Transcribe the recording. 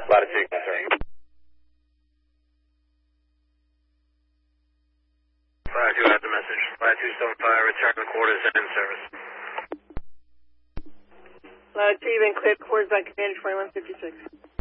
Latitude concern. Latitude has the message. Latitude 75, return to quarters and in service. Latitude, you've been cleared quarters by Commander 2156.